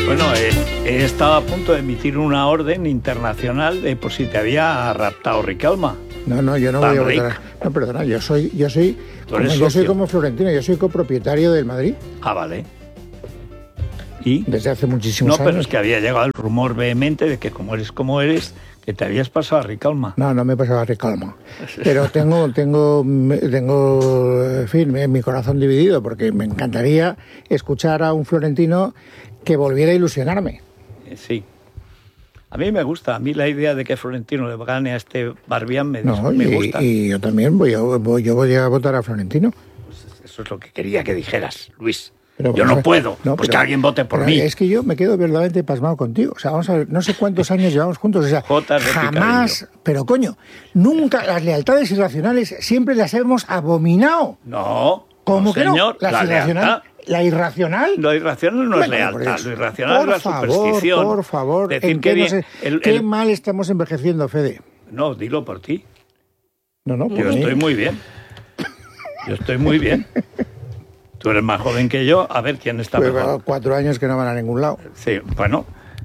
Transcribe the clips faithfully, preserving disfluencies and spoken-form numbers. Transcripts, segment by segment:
Bueno, eh, he estado a punto de emitir una orden internacional de por si te había raptado Ricalma. No, no, yo no Tan voy a ric. votar. No, perdona, yo soy, yo soy, como, eres yo soy socio. como Florentino, yo soy copropietario del Madrid Ah, vale. ¿Y? desde hace muchísimos No, años. pero es que había llegado el rumor vehemente de que como eres como eres, que te habías pasado a Ricalma. No, no me pasaba Ricalma. Pero tengo, tengo, tengo, en fin, mi corazón dividido, porque me encantaría escuchar a un florentino que volviera a ilusionarme. Eh, Sí. A mí me gusta. A mí la idea de que Florentino le gane a este Barbián me, No, me y, gusta. y yo también voy a, voy, yo voy a votar a Florentino. Eso es lo que quería que dijeras, Luis. Pero, yo vamos a no ver, puedo. no, pues pero- que alguien vote por pero mí. Es que yo me quedo verdaderamente pasmado contigo. O sea, vamos a ver, no sé cuántos años llevamos juntos. O sea, Jotas de jamás, picadillo. pero coño, nunca las lealtades irracionales siempre las hemos abominado. No. ¿Cómo no, que no? señor. Las La irracional- lealtad. La irracional. Lo irracional no es Bueno, por lealtad. eso. Lo irracional por es la favor, superstición. Por favor, Decir ¿en que qué, bien- nos- el- qué el- mal estamos envejeciendo, Fede? No, dilo por ti. No, no, por Yo mí. estoy muy bien. Yo estoy muy bien. Tú eres más joven que yo. A ver quién está Pues, mejor. cuatro años que no van a ningún lado. Sí, bueno.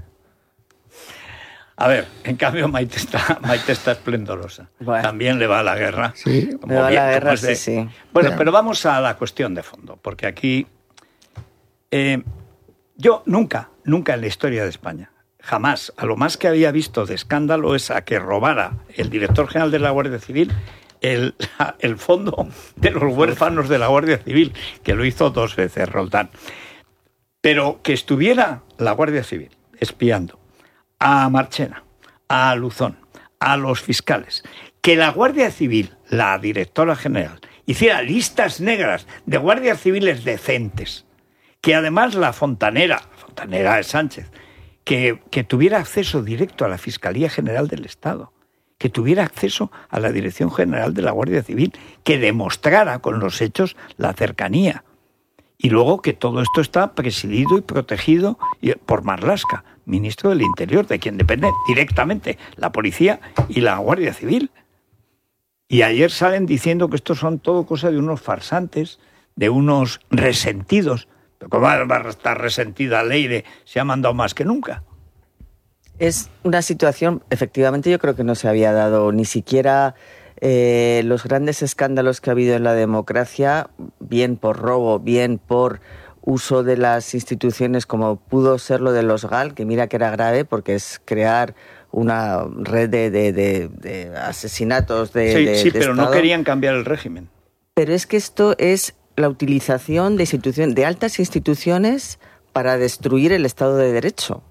A ver, en cambio Maite está, Maite está esplendorosa. Bueno. También le va a la guerra. Sí. Como Me va a bien, la como guerra, es de- sí, sí. Bueno, Ya. pero vamos a la cuestión de fondo, porque aquí eh, yo nunca, nunca en la historia de España, jamás, a lo más que había visto de escándalo es a que robara el director general de la Guardia Civil el, el fondo de los huérfanos de la Guardia Civil, que lo hizo dos veces Roldán. Pero que estuviera la Guardia Civil espiando a Marchena, a Luzón, a los fiscales, que la Guardia Civil, la directora general, hiciera listas negras de guardias civiles decentes, que además la fontanera, fontanera de Sánchez, que, que tuviera acceso directo a la Fiscalía General del Estado, que tuviera acceso a la Dirección General de la Guardia Civil, que demostrara con los hechos la cercanía. Y luego que todo esto está presidido y protegido por Marlaska, ministro del Interior, de quien depende directamente la policía y la Guardia Civil. Y ayer salen diciendo que esto son todo cosas de unos farsantes, de unos resentidos. Pero ¿cómo va a estar resentida Leire? Se ha mandado más que nunca. Es una situación, efectivamente, yo creo que no se había dado ni siquiera eh, los grandes escándalos que ha habido en la democracia, bien por robo, bien por uso de las instituciones, como pudo ser lo de los G A L, que mira que era grave, porque es crear una red de, de, de, de asesinatos de, Sí, de, sí, de pero no Estado. querían cambiar el régimen. Pero es que esto es la utilización de instituciones, de altas instituciones para destruir el Estado de Derecho.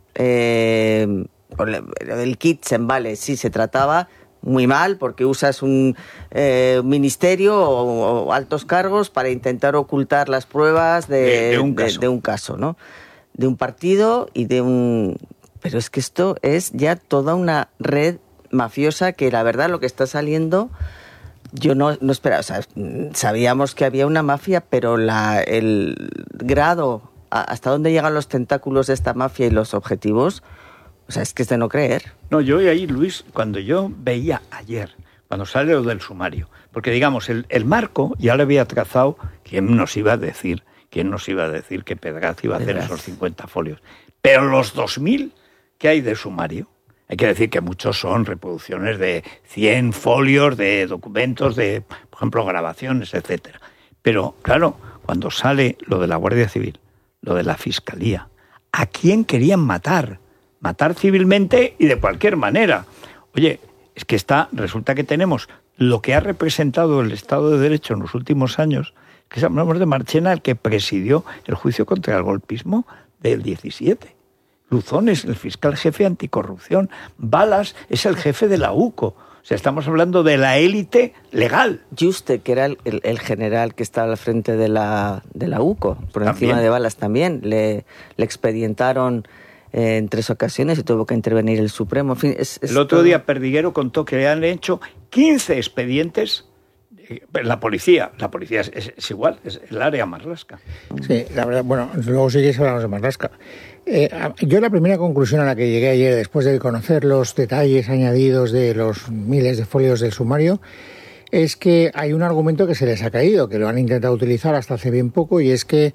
Eh, el Kitchen, vale, sí, se trataba muy mal porque usas un eh, ministerio o, o altos cargos para intentar ocultar las pruebas de, De- de un de- caso. de un caso, ¿no? De un partido y de un... Pero es que esto es ya toda una red mafiosa que la verdad lo que está saliendo... Yo no, no esperaba, o sea, sabíamos que había una mafia, pero la, el grado, a- hasta dónde llegan los tentáculos de esta mafia y los objetivos, o sea, es que es de no creer. No, yo ahí, Luis, cuando yo veía ayer, cuando sale lo del sumario, porque digamos, el, el marco ya lo había trazado, ¿quién nos iba a decir? ¿Quién nos iba a decir que Pedraz iba a hacer Pedraz. esos cincuenta folios? Pero los dos mil que hay de sumario, hay que decir que muchos son reproducciones de cien folios de documentos, de, por ejemplo, grabaciones, etcétera. Pero, claro, cuando sale lo de la Guardia Civil, lo de la Fiscalía, ¿a quién querían matar? Matar civilmente y de cualquier manera. Oye, es que está, resulta que tenemos lo que ha representado el Estado de Derecho en los últimos años, que hablamos de Marchena, el que presidió el juicio contra el golpismo del diecisiete. Luzón es el fiscal jefe anticorrupción. Balas es el jefe de la U C O. O sea, estamos hablando de la élite legal. Juste, que era el, el- el general que estaba al frente de la, de la U C O, por También. encima de Balas también, le, le expedientaron eh, en tres ocasiones y tuvo que intervenir el Supremo. En fin, es, es El otro todo- día Perdiguero contó que le han hecho quince expedientes. eh, La policía, la policía es, es- es igual, es el área Marlaska. Sí, la verdad, bueno, luego sí que hablamos de Marlaska. Eh, yo la primera conclusión a la que llegué ayer, después de conocer los detalles añadidos de los miles de folios del sumario, es que hay un argumento que se les ha caído, que lo han intentado utilizar hasta hace bien poco, y es que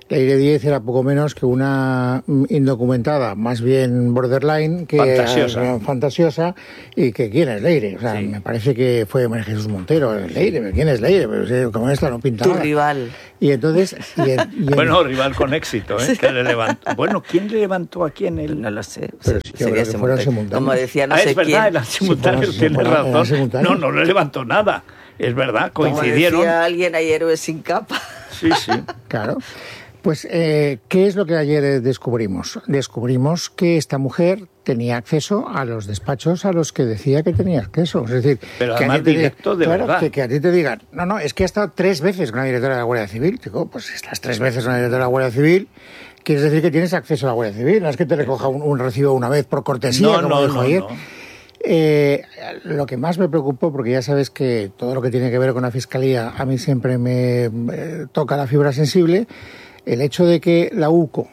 Leire Díez era poco menos que una indocumentada, más bien borderline, que fantasiosa, uh, fantasiosa y que ¿quién es Leire? O sea, sí. me parece que fue María Jesús Montero, Leire, pero ¿quién es Leire? Pero como esta no pinta tu nada. rival. Y entonces... Y en, y en... Bueno, rival con éxito, ¿eh? Que le levantó. Bueno, ¿quién le levantó a quién? El... No lo sé. Pero sí, yo creo que fueron simultáneos. Como decía, no ah, sé es verdad, quién. eran simultáneos, sí, tiene razón. No, no le levantó nada. Es verdad, coincidieron. Como decía alguien, hay héroes sin capa. Sí, sí. Claro. Pues, eh, ¿qué es lo que ayer descubrimos? Descubrimos que esta mujer tenía acceso a los despachos a los que decía que tenía acceso. Es decir, pero que además a ti te directo, diga, de claro, verdad. Que, que a ti te digan, no, no, es que ha estado tres veces con la directora de la Guardia Civil. Digo, pues estás tres veces con la directora de la Guardia Civil, quieres decir que tienes acceso a la Guardia Civil. No es que te recoja un, un recibo una vez por cortesía, no, como no, dijo no, ayer. No. Eh, lo que más me preocupó, porque ya sabes que todo lo que tiene que ver con la Fiscalía a mí siempre me eh, toca la fibra sensible, el hecho de que la U C O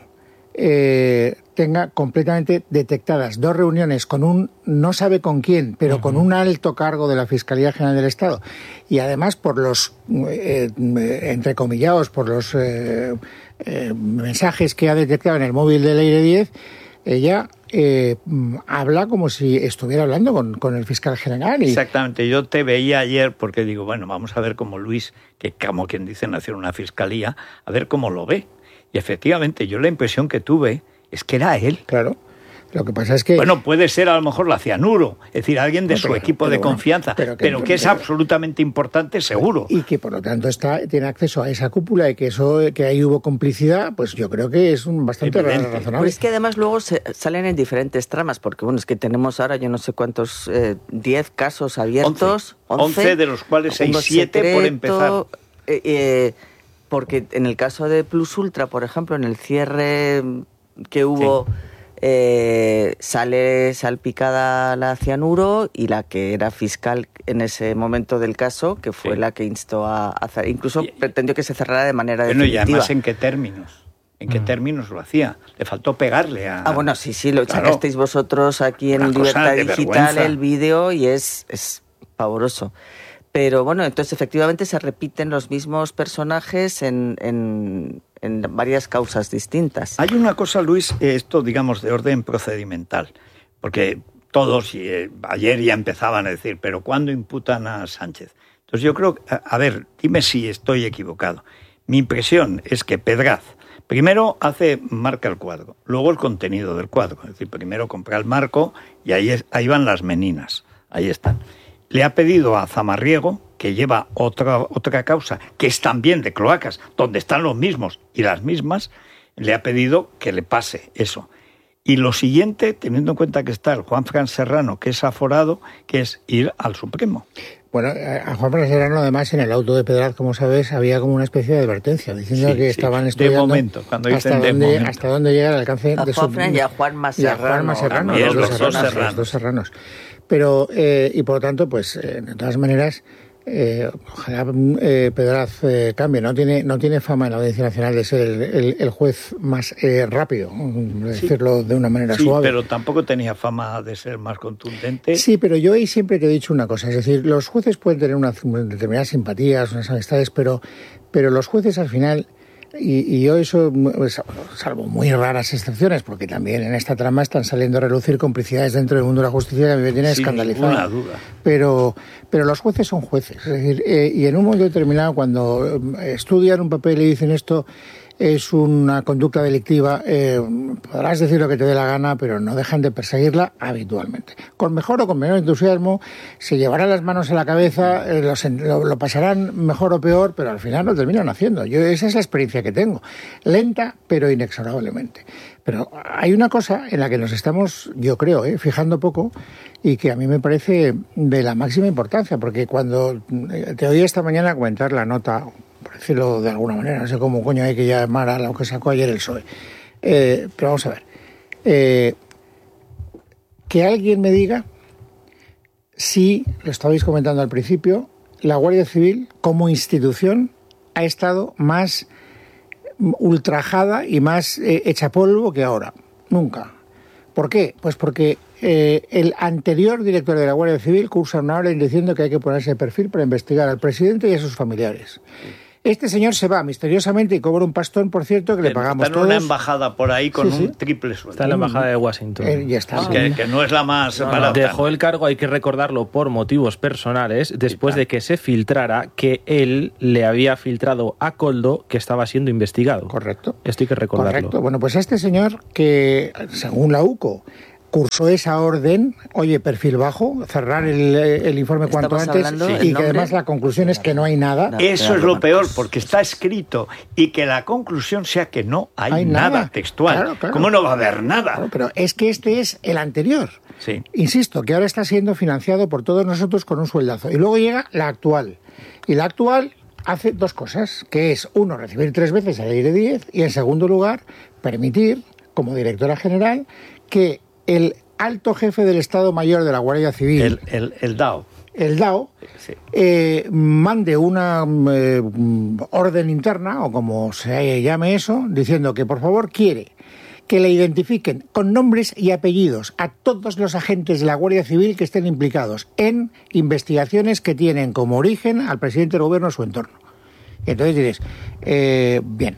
eh, tenga completamente detectadas dos reuniones con un, no sabe con quién, pero uh-huh. con un alto cargo de la Fiscalía General del Estado, y además por los, eh, entrecomillados, por los eh, eh, mensajes que ha detectado en el móvil de Leire Díez, ella eh, habla como si estuviera hablando con, con el fiscal general. Y... Exactamente, yo te veía ayer porque digo, bueno, vamos a ver cómo Luis, que como quien dice nació en una fiscalía, a ver cómo lo ve. Y efectivamente, yo la impresión que tuve es que era él. Claro. Lo que pasa es que... Bueno, puede ser a lo mejor la cianuro, es decir, alguien de no, pero, su equipo pero, de bueno, confianza, pero que, pero que es pero, absolutamente importante, seguro. Y que por lo tanto está tiene acceso a esa cúpula y que eso que ahí hubo complicidad, pues yo creo que es un bastante evidente. Razonable. Pero es que además luego se, salen en diferentes tramas, porque bueno, es que tenemos ahora yo no sé cuántos, eh, diez casos abiertos. once de los cuales seis, siete por empezar. Eh, eh, porque en el caso de Plus Ultra, por ejemplo, en el cierre que hubo... Sí. Eh, sale salpicada la cianuro y la que era fiscal en ese momento del caso, que fue sí. la que instó a hacer, incluso y, pretendió que se cerrara de manera bueno, definitiva. Y además, ¿en qué términos? ¿En qué mm. términos lo hacía? Le faltó pegarle a... Ah, bueno, sí, sí, lo claro. sacasteis vosotros aquí en Libertad Digital, vergüenza. El vídeo, y es, es pavoroso. Pero bueno, entonces efectivamente se repiten los mismos personajes en, en, en varias causas distintas. Hay una cosa, Luis, esto digamos de orden procedimental, porque todos y, eh, ayer ya empezaban a decir, pero ¿cuándo imputan a Sánchez? Entonces yo creo, a, a ver, dime si estoy equivocado. Mi impresión es que Pedraz primero hace, marca el cuadro, luego el contenido del cuadro, es decir, primero compra el marco y ahí, es, ahí van las meninas, ahí están. Le ha pedido a Zamarriego, que lleva otra, otra causa, que es también de cloacas, donde están los mismos y las mismas, le ha pedido que le pase eso. Y lo siguiente, teniendo en cuenta que está el Juanfran Serrano, que es aforado, que es ir al Supremo. Bueno, a Juanfran Serrano, además, en el auto de Pedraz, como sabes, había como una especie de advertencia, diciendo sí, que sí, estaban estudiando de momento, cuando dicen hasta, de dónde, momento. hasta dónde llega el alcance a de Juanfran su... y a Juanma Serrano. Y a Juanma Serrano, los, los, dos dos serranos, serranos. los dos serranos. Pero, eh, y por lo tanto, pues, eh, de todas maneras... Eh, ojalá eh, Pedraz eh, cambie. No tiene, no tiene fama en la Audiencia Nacional de ser el, el, el juez más eh, rápido, decirlo sí. de una manera sí, suave. Pero tampoco tenía fama de ser más contundente. Sí, pero yo ahí siempre te he dicho una cosa. Es decir, los jueces pueden tener unas determinadas simpatías, unas amistades, pero, pero los jueces al final... Y, y yo eso, salvo muy raras excepciones, porque también en esta trama están saliendo a relucir complicidades dentro del mundo de la justicia que a mí me tienen Sin escandalizado. ninguna duda. Pero, pero los jueces son jueces. Es decir, eh, y en un momento determinado, cuando estudian un papel y dicen esto es una conducta delictiva, eh, podrás decir lo que te dé la gana, pero no dejan de perseguirla habitualmente. Con mejor o con menor entusiasmo, se llevarán las manos a la cabeza, eh, los, lo, lo pasarán mejor o peor, pero al final lo terminan haciendo. Yo, esa es la experiencia que tengo. Lenta, pero inexorablemente. Pero hay una cosa en la que nos estamos, yo creo, eh, fijando poco, y que a mí me parece de la máxima importancia, porque cuando te oí esta mañana comentar la nota, por decirlo de alguna manera, no sé cómo coño hay que llamar a lo que sacó ayer el P S O E, eh, pero vamos a ver, eh, que alguien me diga si, lo estabais comentando al principio, la Guardia Civil como institución ha estado más ultrajada y más eh, hecha polvo que ahora. Nunca. ¿Por qué? Pues porque eh, el anterior director de la Guardia Civil cursa una orden diciendo que hay que ponerse de perfil para investigar al presidente y a sus familiares. Este señor se va misteriosamente y cobra un pastón, por cierto, que le pagamos está en todos. una embajada por ahí con Sí, un sí. triple sueldo. Está en la embajada de Washington. Eh, ya está. Ah, que, que no es la más No, no, barata. dejó el cargo, hay que recordarlo, por motivos personales, después de que se filtrara que él le había filtrado a Koldo que estaba siendo investigado. Correcto. Esto hay que recordarlo. Correcto. Bueno, pues este señor que, según la UCO, cursó esa orden, oye, perfil bajo, cerrar el, el informe cuanto Estamos antes hablando y del que nombre. además la conclusión es que no hay nada. No. Eso es lo peor, porque está escrito y que la conclusión sea que no hay, Hay nada, nada. textual. Claro, claro. ¿Cómo no va a haber nada? Claro, pero es que este es el anterior. Sí. Insisto, que ahora está siendo financiado por todos nosotros con un sueldazo. Y luego llega la actual. Y la actual hace dos cosas, que es, uno, recibir tres veces a Leire Díez, y en segundo lugar, permitir, como directora general, que el alto jefe del Estado Mayor de la Guardia Civil, El, el, el D A O. el D A O, Sí. eh, mande una eh, orden interna, o como se llame eso, diciendo que por favor quiere que le identifiquen con nombres y apellidos a todos los agentes de la Guardia Civil que estén implicados en investigaciones que tienen como origen al presidente del gobierno o su entorno. Y entonces dices, eh, bien,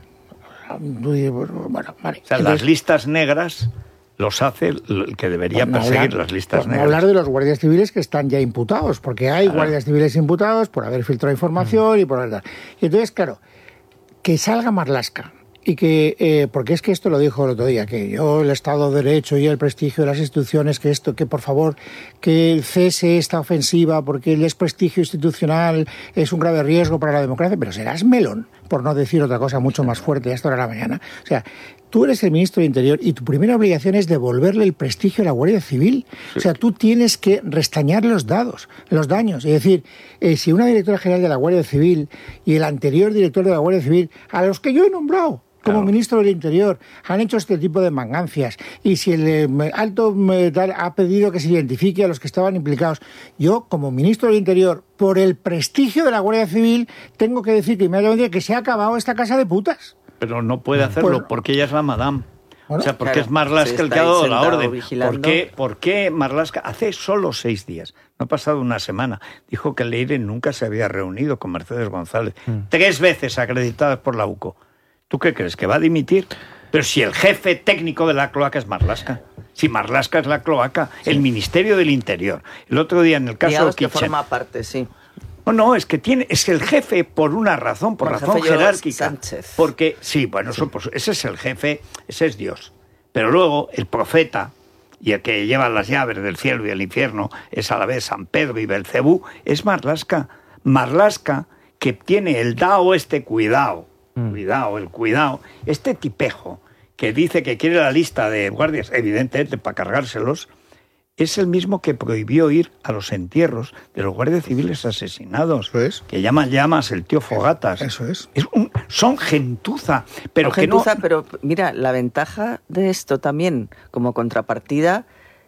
bueno, vale. O sea, Entonces, las listas negras los hace el que debería por no perseguir hablar- las listas por no negras. hablar de los guardias civiles que están ya imputados, porque hay Claro. guardias civiles imputados por haber filtrado información y por haber... Y entonces, claro, que salga Marlaska y que, eh, porque es que esto lo dijo el otro día, que yo, el Estado de Derecho y el prestigio de las instituciones, que esto, que por favor, que cese esta ofensiva, porque el desprestigio institucional es un grave riesgo para la democracia, pero serás melón, por no decir otra cosa mucho más fuerte a esta hora de la mañana. O sea, tú eres el ministro de Interior y tu primera obligación es devolverle el prestigio a la Guardia Civil. O sea, tú tienes que restañar los dados, los daños. Es decir, eh, si una directora general de la Guardia Civil y el anterior director de la Guardia Civil, a los que yo he nombrado como Claro. ministro del Interior, han hecho este tipo de mangancias, y si el eh, alto eh, tal, ha pedido que se identifique a los que estaban implicados, yo, como ministro del Interior, por el prestigio de la Guardia Civil, tengo que decir que inmediatamente que se ha acabado esta casa de putas. Pero no puede hacerlo Pues- porque ella es la madame. Bueno, o sea, porque claro, es Marlaska sí, el que está ha ahí dado la sentado orden. vigilando. ¿Por qué, ¿Por qué Marlaska hace solo seis días? No ha pasado una semana. Dijo que Leire nunca se había reunido con Mercedes González. Tres veces acreditadas por la UCO. ¿Tú qué crees? ¿Que va a dimitir? Pero si el jefe técnico de la cloaca es Marlaska. Si Marlaska es la cloaca, el Ministerio del Interior. El otro día en el caso Digamos que Kitchen. forma parte, sí. No, no, es que tiene, es el jefe por una razón, por Por el razón jefe George jerárquica. Sánchez. Porque, sí, bueno, eso, pues, ese es el jefe, ese es Dios. Pero luego el profeta y el que lleva las llaves del cielo y del infierno es a la vez San Pedro y Belcebú, es Marlaska. Marlaska, que tiene el dao este cuidado, mm. cuidado, el cuidado, este tipejo que dice que quiere la lista de guardias, evidentemente para cargárselos, es el mismo que prohibió ir a los entierros de los guardias civiles asesinados. Eso es. Que llaman llamas el tío Fogatas. Eso es. es un, son gentuza. Pero Son que gentuza, no... pero mira, la ventaja de esto también, como contrapartida,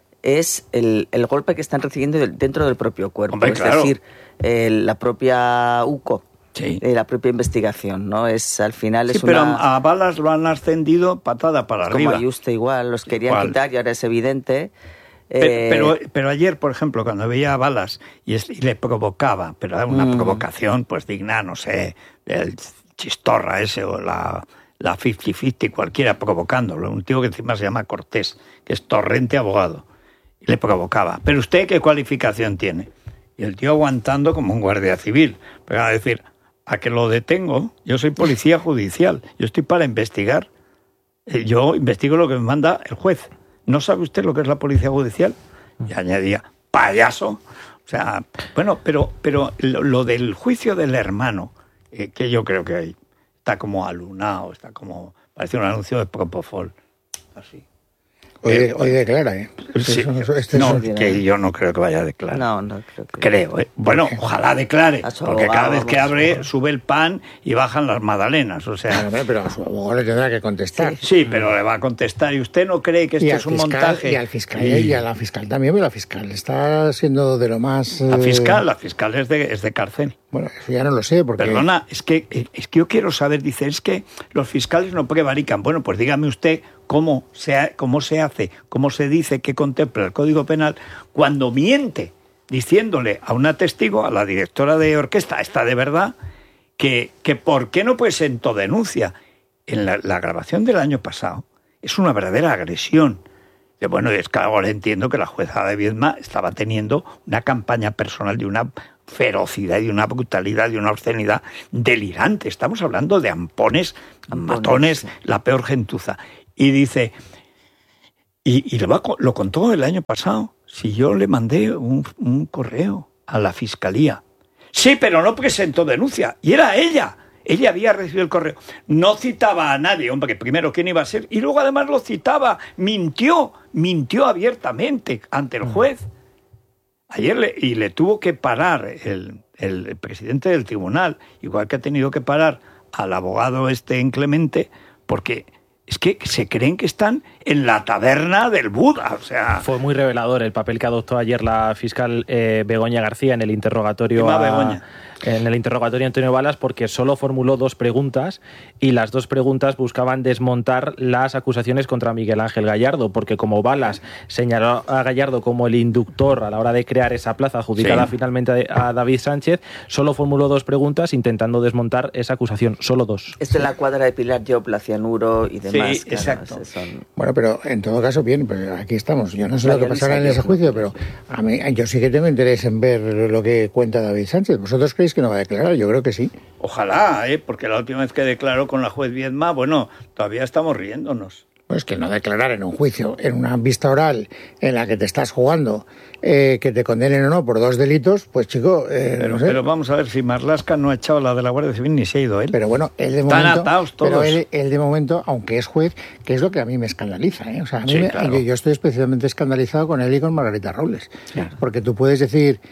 es el, el golpe que están recibiendo del, dentro del propio cuerpo. Hombre, es claro. decir, el, la propia UCO. Sí. Eh, la propia investigación, ¿no? Es al final Sí, es pero una... a Balas lo han ascendido patada para es arriba. como Ayuste igual, los querían Igual. quitar y ahora es evidente. Pero, Eh, pero, pero ayer, por ejemplo, cuando veía a Balas y, es, y le provocaba, pero era una Mm. provocación pues digna, no sé, del Chistorra ese o la, la cincuenta cincuenta, cualquiera provocándolo. Un tío que encima se llama Cortés, que es torrente abogado. Y le provocaba. ¿Pero usted qué cualificación tiene? Y el tío aguantando como un guardia civil. Pero a decir, a que lo detengo, yo soy policía judicial, yo estoy para investigar. Eh, Yo investigo lo que me manda el juez. ¿No sabe usted lo que es la policía judicial? Y añadía, payaso. O sea, bueno, pero, pero lo, lo del juicio del hermano, eh, que yo creo que hay, está como alunado, está como, parece un anuncio de Propofol. Así. Hoy, Eh, hoy declara, ¿eh? Sí, Eso- eso- este no, es- que yo no creo que vaya a declarar. No, no creo que... Creo, ¿eh? Bueno, ojalá declare, A su porque cada abogado, vez que vamos. abre sube el pan y bajan las magdalenas, o sea... Bueno, pero a su abogado le tendrá que contestar. Sí, pero le va a contestar. ¿Y usted no cree que esto Y al es un fiscal- montaje? Y al fiscal y a la fiscal también, pero la fiscal está siendo de lo más... La eh, fiscal, la fiscal es de, es de cárcel. Bueno, eso ya no lo sé, porque... Perdona, es que, es que yo quiero saber, dice, es que los fiscales no prevarican. Bueno, pues dígame usted cómo se, ha- cómo se hace, cómo se dice, qué contempla el Código Penal cuando miente diciéndole a una testigo, a la directora de orquesta, esta de verdad, que, que ¿por qué no presentó denuncia? En la, la grabación del año pasado es una verdadera agresión. De, bueno, es que ahora entiendo que la jueza de Viedma estaba teniendo una campaña personal de una ferocidad y de una brutalidad y una obscenidad delirante. Estamos hablando de ampones, ampones matones, sí. La peor gentuza. Y dice, y, y lo, lo contó el año pasado, si yo le mandé un, un correo a la fiscalía. Sí, pero no presentó denuncia. Y era ella. Ella había recibido el correo. No citaba a nadie, hombre, que primero quién iba a ser. Y luego además lo citaba. Mintió, mintió abiertamente ante el juez. Ayer le, y le tuvo que parar el, el presidente del tribunal, igual que ha tenido que parar al abogado este inclemente, porque es que se creen que están en la taberna del Buda, o sea... Fue muy revelador el papel que adoptó ayer la fiscal eh, Begoña García en el interrogatorio a... Begoña. En el interrogatorio a Antonio Balas, porque solo formuló dos preguntas y las dos preguntas buscaban desmontar las acusaciones contra Miguel Ángel Gallardo, porque como Balas señaló a Gallardo como el inductor a la hora de crear esa plaza adjudicada sí. finalmente a David Sánchez, solo formuló dos preguntas intentando desmontar esa acusación, solo dos. Esto es la cuadra de Pilar Llop, la cianuro y demás. Sí, claro, exacto. Son... Bueno, pero en todo caso, bien, pues aquí estamos. Yo no sé lo que pasará en ese juicio, pero a mí, yo sí que tengo interés en ver lo que cuenta David Sánchez. ¿Vosotros creéis que no va a declarar? Yo creo que sí. Ojalá, ¿eh? Porque la última vez que declaró con la juez Viedma, bueno, todavía estamos riéndonos. Pues que no declarar en un juicio, en una vista oral en la que te estás jugando, eh, que te condenen o no por dos delitos, pues chico, eh, pero, no sé. Pero vamos a ver, si Marlaska no ha echado la de la Guardia Civil ni se ha ido él. Pero bueno, él de Están momento... atados todos. Pero él, él de momento, aunque es juez, que es lo que a mí me escandaliza, ¿eh? O sea, a mí sí, me, claro. yo, yo estoy especialmente escandalizado con él y con Margarita Robles. Claro. Porque tú puedes decir...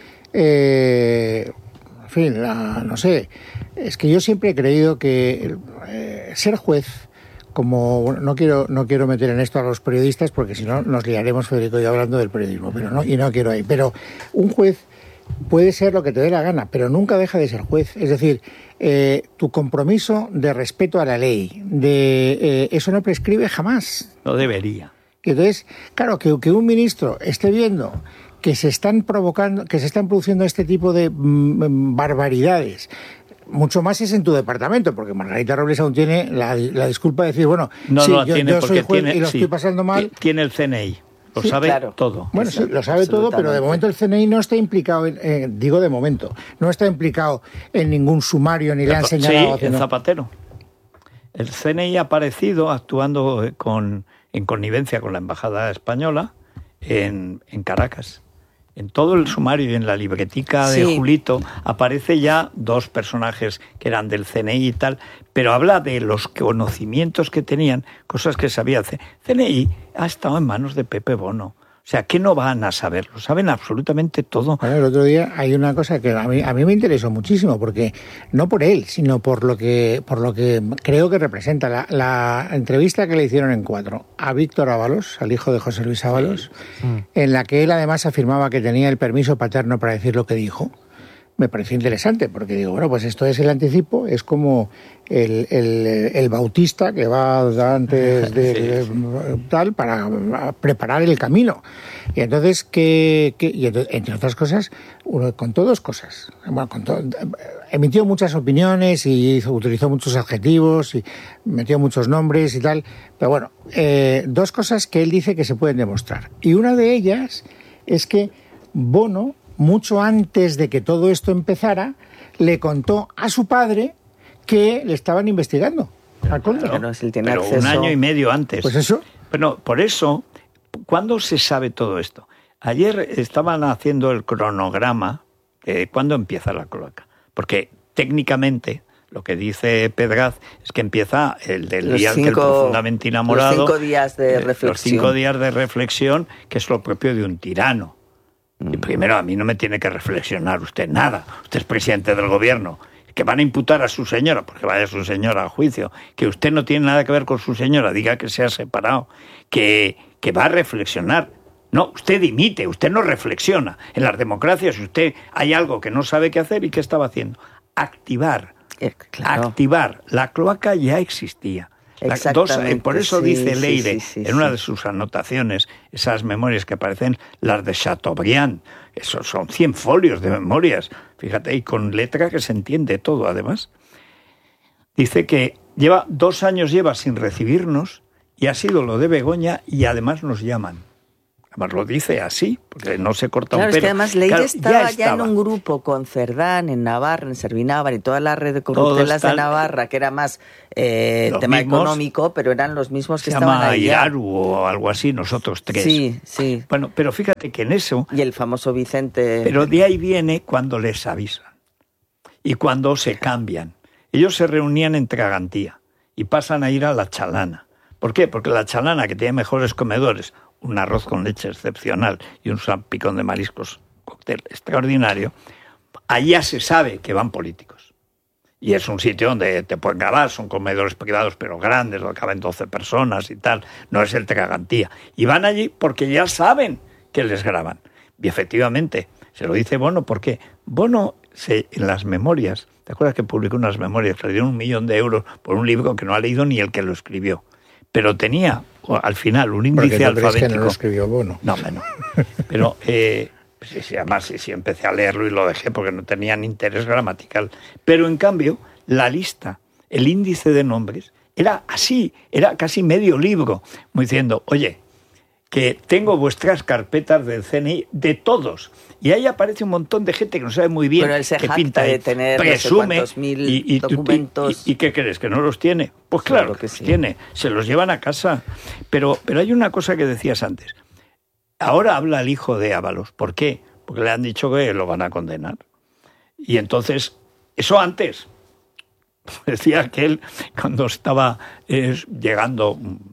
Eh, en fin, la, no sé, es que yo siempre he creído que eh, ser juez, como no quiero no quiero meter en esto a los periodistas porque si no nos liaremos, Federico y yo, hablando del periodismo, pero no, y no quiero ahí, pero un juez puede ser lo que te dé la gana, pero nunca deja de ser juez, es decir, eh, tu compromiso de respeto a la ley, de eh, eso no prescribe jamás. No debería. Y entonces, claro, que, que un ministro esté viendo que se están provocando, que se están produciendo este tipo de mm, barbaridades. Mucho más es en tu departamento, porque Margarita Robles aún tiene la, la disculpa de decir, bueno, no, sí, no yo, tiene yo soy juez tiene, y lo sí, estoy pasando mal. Tiene el C N I, lo sí, sabe claro. todo. Bueno, sí, lo sabe todo, pero de momento el C N I no está implicado, en, eh, digo de momento, no está implicado en ningún sumario ni le han señalado. Sí, haciendo... en Zapatero. El C N I ha aparecido actuando con, en connivencia con la Embajada Española en, en Caracas. En todo el sumario y en la libretica de sí. Julito aparece ya dos personajes que eran del C N I y tal, pero habla de los conocimientos que tenían, cosas que sabía hacer. C N I ha estado en manos de Pepe Bono. O sea, ¿qué no van a saber? Lo saben absolutamente todo. Bueno, el otro día hay una cosa que a mí, a mí me interesó muchísimo, porque no por él, sino por lo que por lo que creo que representa. La, la entrevista que le hicieron en Cuatro a Víctor Ábalos, al hijo de José Luis Ábalos, sí. mm. en la que él además afirmaba que tenía el permiso paterno para decir lo que dijo. Me pareció interesante, porque digo, bueno, pues esto es el anticipo, es como el, el, el bautista que va antes de, sí, de, de tal para preparar el camino. Y entonces, que, que y entonces, entre otras cosas, uno contó dos cosas. Bueno, contó, emitió muchas opiniones y hizo, utilizó muchos adjetivos y metió muchos nombres y tal. Pero bueno, eh, dos cosas que él dice que se pueden demostrar. Y una de ellas es que Bono, mucho antes de que todo esto empezara, le contó a su padre que le estaban investigando. Claro, claro, si él tiene pero acceso... un año y medio antes. Pues eso. Bueno, por eso, ¿cuándo se sabe todo esto? Ayer estaban haciendo el cronograma de cuándo empieza la cloaca. Porque técnicamente lo que dice Pedraz es que empieza el del los día cinco, que el profundamente enamorado. Los cinco días de reflexión. Los cinco días de reflexión, que es lo propio de un tirano. Y primero, a mí no me tiene que reflexionar usted nada. Usted es presidente del gobierno. Que van a imputar a su señora, porque vaya su señora a juicio. Que usted no tiene nada que ver con su señora, diga que se ha separado. Que, que va a reflexionar. No, usted dimite, usted no reflexiona. En las democracias, usted hay algo que no sabe qué hacer, ¿y qué estaba haciendo? Activar. Eh, claro. Activar. La cloaca ya existía. La, dos, eh, por eso sí, dice Leire, sí, sí, sí, en una sí. de sus anotaciones, esas memorias que parecen las de Chateaubriand, esos son cien folios de memorias, fíjate, y con letra que se entiende todo, además. Dice que lleva dos años lleva sin recibirnos y ha sido lo de Begoña y además nos llaman. Además lo dice así, porque no se corta claro, un pelo. Es que además Leire claro, estaba ya, ya estaba en un grupo con Cerdán, en Navarra, en Servinávar y toda la red de corruptelas de Navarra, que era más eh, tema mismos, económico, pero eran los mismos que estaban ahí. Se llama Iraru o algo así, nosotros tres. Sí, sí. Bueno, pero fíjate que en eso... Y el famoso Vicente... Pero de ahí viene cuando les avisan y cuando se cambian. Ellos se reunían en Tragantía y pasan a ir a La Chalana. ¿Por qué? Porque La Chalana, que tiene mejores comedores, un arroz con leche excepcional y un salpicón de mariscos, cóctel extraordinario, allá se sabe que van políticos. Y es un sitio donde te pueden grabar, son comedores privados pero grandes, donde caben doce personas y tal, no es el Tragantía. Y van allí porque ya saben que les graban. Y efectivamente, se lo dice Bono, porque Bono se, en las memorias, ¿te acuerdas que publicó unas memorias que le dieron un millón de euros por un libro que no ha leído ni el que lo escribió? Pero tenía al final un índice alfabético. Que no lo escribió Bono. No, no. Pero eh, sí, sí, además sí, sí, empecé a leerlo y lo dejé porque no tenían interés gramatical. Pero en cambio, la lista, el índice de nombres, era así, era casi medio libro, como diciendo, oye, que tengo vuestras carpetas del C N I de todos. Y ahí aparece un montón de gente que no sabe muy bien pero él se qué pinta de tener presume no sé mil y, y, documentos. Y, y, y ¿qué crees? ¿Que no los tiene? Pues claro, claro que sí. Los tiene, se los llevan a casa. Pero, pero hay una cosa que decías antes. Ahora habla el hijo de Ábalos. ¿Por qué? Porque le han dicho que lo van a condenar. Y entonces, eso antes. Decía que él, cuando estaba eh, llegando...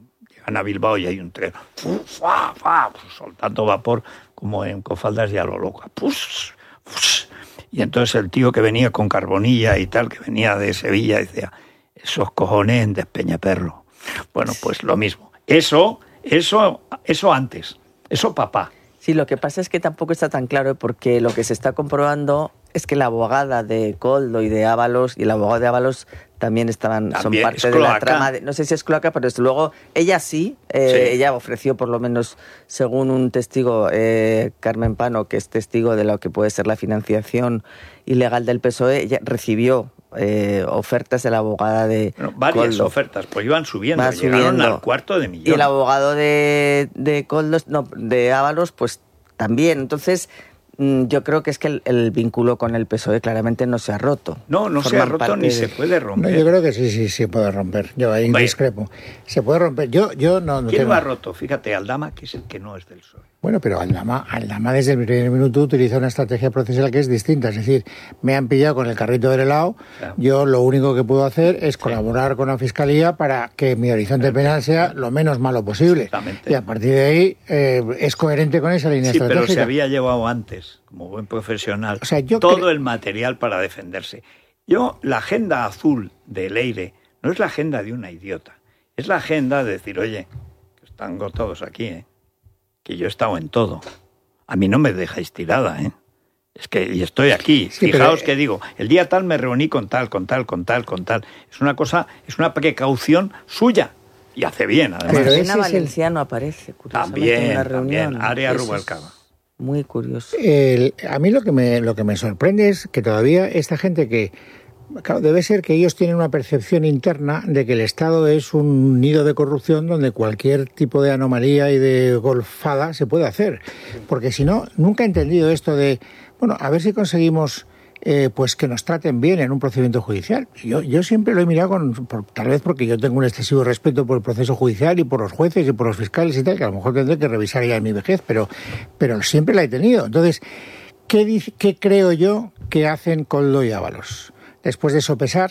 a Bilbao y hay un tren ¡fua, fua! Soltando vapor como en Cofaldas y a lo loca. ¡Pus! ¡Pus! Y entonces el tío que venía con Carbonilla y tal, que venía de Sevilla, decía, esos cojones de Peñaperro. Bueno, pues lo mismo. Eso, eso, eso antes. Eso papá. Sí, lo que pasa es que tampoco está tan claro porque lo que se está comprobando es que la abogada de Koldo y de Ábalos y el abogado de Ábalos también estaban también son parte de la trama. De, no sé si es cloaca, pero desde luego ella sí, eh, sí. Ella ofreció por lo menos, según un testigo, eh, Carmen Pano, que es testigo de lo que puede ser la financiación ilegal del P S O E, ella recibió eh, ofertas de la abogada de bueno, varias Koldo. Ofertas, pues iban subiendo, Va llegaron subiendo. al cuarto de millón. Y el abogado de, de Koldo, no, de Ábalos, pues también. Entonces, yo creo que es que el, el vínculo con el P S O E claramente no se ha roto. No, no se ha roto ni de... se puede romper. No, yo creo que sí, sí, sí puede romper. Yo ahí Vaya. discrepo. Se puede romper. Yo, yo no, no ¿Quién tengo... lo ha roto? Fíjate, Aldama, que es el que no es del P S O E. Bueno, pero Aldama, Aldama desde el primer minuto utiliza una estrategia procesal que es distinta. Es decir, me han pillado con el carrito del helado. Claro. Yo lo único que puedo hacer es colaborar sí. con la Fiscalía para que mi horizonte penal sea lo menos malo posible. Y a partir de ahí eh, es coherente con esa línea sí, estratégica. Pero se había llevado antes, como buen profesional, o sea, yo todo cre... el material para defenderse. Yo, la agenda azul de Leire no es la agenda de una idiota. Es la agenda de decir, oye, que están todos aquí, ¿eh? Que yo he estado en todo. A mí no me dejáis tirada, ¿eh? Es que y estoy aquí. Sí, Fijaos pero... que digo, el día tal me reuní con tal, con tal, con tal, con tal. Es una cosa, es una precaución suya. Y hace bien, además. Pero Elena Valenciano el... aparece, curiosamente, también, en la reunión. También, Área Rubalcaba. Muy curioso. El, a mí lo que me lo que me sorprende es que todavía esta gente que... Claro, debe ser que ellos tienen una percepción interna de que el Estado es un nido de corrupción donde cualquier tipo de anomalía y de golfada se puede hacer. Porque si no, nunca he entendido esto de, bueno, a ver si conseguimos eh, pues que nos traten bien en un procedimiento judicial. Yo, yo siempre lo he mirado, con, por, tal vez porque yo tengo un excesivo respeto por el proceso judicial y por los jueces y por los fiscales y tal, que a lo mejor tendré que revisar ya en mi vejez, pero, pero siempre la he tenido. Entonces, ¿qué, dice, qué creo yo que hacen Koldo y Ábalos? Después de sopesar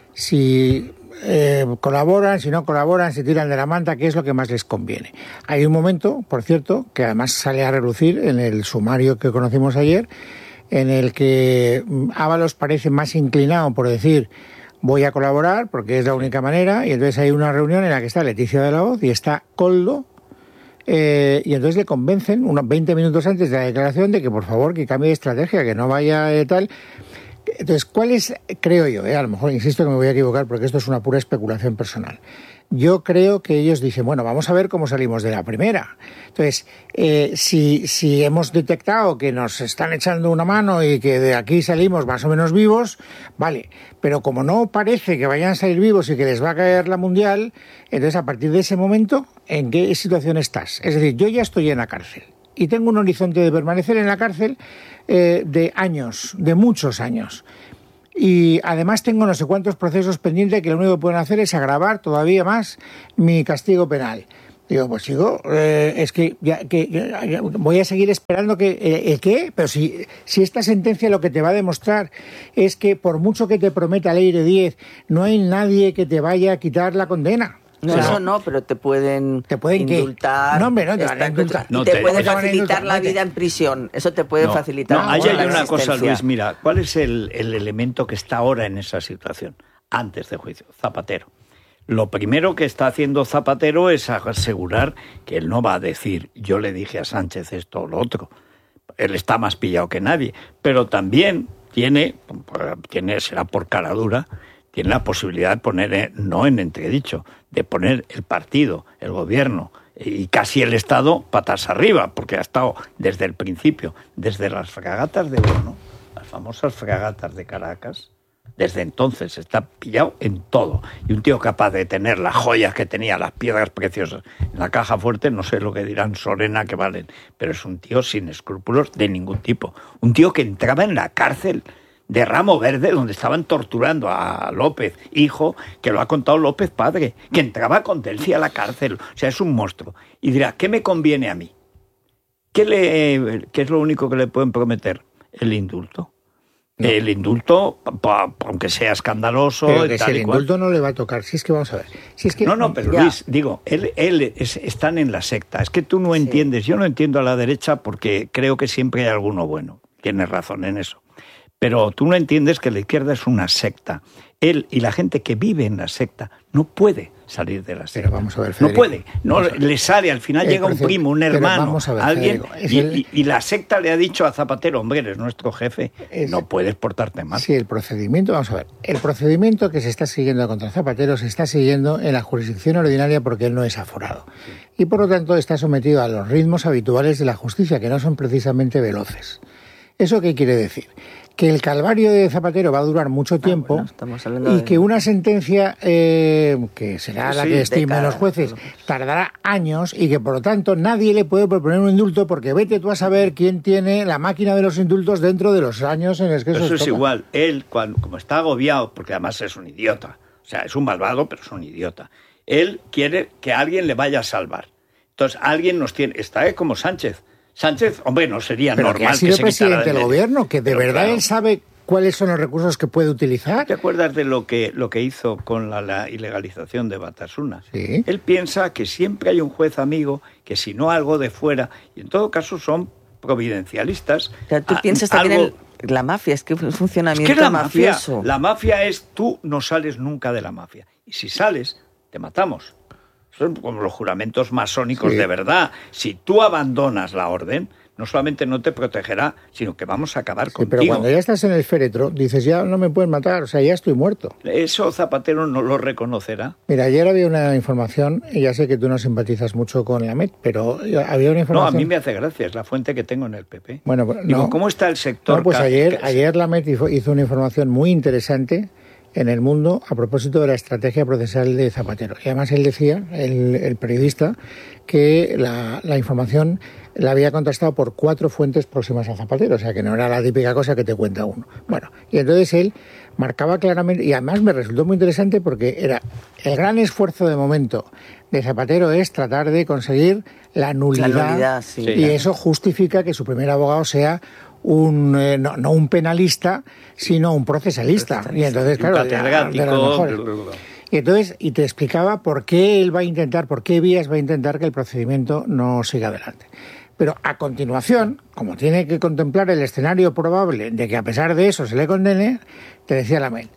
si eh, colaboran, si no colaboran, si tiran de la manta, qué es lo que más les conviene. Hay un momento, por cierto, que además sale a relucir en el sumario que conocimos ayer, en el que Ábalos parece más inclinado por decir voy a colaborar porque es la única manera, y entonces hay una reunión en la que está Leticia de la Hoz y está Koldo, eh, y entonces le convencen unos veinte minutos antes de la declaración de que por favor que cambie de estrategia, que no vaya de tal... Entonces, ¿cuál es, creo yo, eh, a lo mejor insisto que me voy a equivocar porque esto es una pura especulación personal, yo creo que ellos dicen, bueno, vamos a ver cómo salimos de la primera. Entonces, eh, si, si hemos detectado que nos están echando una mano y que de aquí salimos más o menos vivos, vale. Pero como no parece que vayan a salir vivos y que les va a caer la mundial, entonces a partir de ese momento, ¿en qué situación estás? Es decir, yo ya estoy en la cárcel y tengo un horizonte de permanecer en la cárcel eh, de años, de muchos años. Y además tengo no sé cuántos procesos pendientes que lo único que pueden hacer es agravar todavía más mi castigo penal. Digo, pues chico, eh, es que, ya, que ya, voy a seguir esperando que... Eh, ¿El qué? Pero si, si esta sentencia lo que te va a demostrar es que por mucho que te prometa Leire Díez, no hay nadie que te vaya a quitar la condena. No, o sea, eso no, pero te pueden, ¿te pueden indultar. ¿Qué? No, hombre, no te van a indultar. Y no te, te puede facilitar la vida en prisión. Eso te puede no, facilitar. No, ahí hay una cosa, existencia. Luis, mira, ¿cuál es el, el elemento que está ahora en esa situación? Antes de juicio, Zapatero. Lo primero que está haciendo Zapatero es asegurar que él no va a decir, yo le dije a Sánchez esto o lo otro. Él está más pillado que nadie. Pero también tiene, tiene será por cara dura, tiene la posibilidad de poner, no en entredicho, de poner el partido, el gobierno y casi el Estado patas arriba, porque ha estado desde el principio, desde las fragatas de oro, ¿no? Las famosas fragatas de Caracas, desde entonces está pillado en todo. Y un tío capaz de tener las joyas que tenía, las piedras preciosas en la caja fuerte, no sé lo que dirán Sorena que valen, pero es un tío sin escrúpulos de ningún tipo. Un tío que entraba en la cárcel de Ramo Verde, donde estaban torturando a López, hijo, que lo ha contado López padre, que entraba con Delcy a la cárcel. O sea, es un monstruo. Y dirá, ¿qué me conviene a mí? ¿Qué, le, qué es lo único que le pueden prometer? El indulto. No. El indulto, pa, pa, aunque sea escandaloso... Pero que tal si el y cual. indulto no le va a tocar. Si es que vamos a ver. Si es que, no, no, pero ya. Luis, digo, él, él es, están en la secta. Es que tú no entiendes. Sí. Yo no entiendo a la derecha porque creo que siempre hay alguno bueno. Tienes razón en eso. Pero tú no entiendes que la izquierda es una secta. Él y la gente que vive en la secta no puede salir de la secta. Pero vamos a ver, Federico. No puede. No le sale. Al final llega un primo, un hermano, ver, alguien. Y, el... y, y la secta le ha dicho a Zapatero, hombre, eres nuestro jefe, es... no puedes portarte mal. Sí, el procedimiento, vamos a ver. El procedimiento que se está siguiendo contra Zapatero se está siguiendo en la jurisdicción ordinaria porque él no es aforado. Sí. Y por lo tanto está sometido a los ritmos habituales de la justicia, que no son precisamente veloces. ¿Eso qué quiere decir? Que el calvario de Zapatero va a durar mucho tiempo ah, bueno, y de... que una sentencia, eh, que será la sí, que estimen los jueces, tardará años y que por lo tanto nadie le puede proponer un indulto porque vete tú a saber quién tiene la máquina de los indultos dentro de los años en los que eso Eso es toca. igual. Él, cuando, como está agobiado, porque además es un idiota, o sea, es un malvado, pero es un idiota, él quiere que alguien le vaya a salvar. Entonces, alguien nos tiene... Está eh, como Sánchez. Sánchez, hombre, no sería pero normal que ha sido que se presidente del gobierno, que de pero verdad claro. él sabe cuáles son los recursos que puede utilizar. ¿Te acuerdas de lo que, lo que hizo con la, la ilegalización de Batasuna? Sí. Él piensa que siempre hay un juez amigo, que si no algo de fuera, y en todo caso son providencialistas. O sea, tú a, piensas también algo... en la mafia, es que es un funcionamiento es que la mafioso. Mafia, la mafia es tú no sales nunca de la mafia. Y si sales, te matamos. Son como los juramentos masónicos sí. de verdad. Si tú abandonas la orden, no solamente no te protegerá, sino que vamos a acabar sí, contigo. Pero cuando ya estás en el féretro, dices, ya no me pueden matar, o sea, ya estoy muerto. Eso Zapatero no lo reconocerá. Mira, ayer había una información, y ya sé que tú no simpatizas mucho con la M E T, pero había una información... No, a mí me hace gracia, es la fuente que tengo en el P P. Bueno, pues, Digo, no. ¿cómo está el sector? No, pues ayer, ayer la M E T hizo una información muy interesante en El Mundo a propósito de la estrategia procesal de Zapatero. Y además él decía, el, el periodista, que la, la información la había contrastado por cuatro fuentes próximas a Zapatero, o sea que no era la típica cosa que te cuenta uno. Bueno, y entonces él marcaba claramente, y además me resultó muy interesante porque era el gran esfuerzo de momento de Zapatero es tratar de conseguir la nulidad, la nulidad sí. y eso justifica que su primer abogado sea un eh, no, no un penalista, sino un procesalista. procesalista. Y entonces, claro, de, de los mejores. Y entonces, y te explicaba por qué él va a intentar, por qué vías va a intentar que el procedimiento no siga adelante. Pero a continuación, como tiene que contemplar el escenario probable de que a pesar de eso se le condene, te decía la M E T,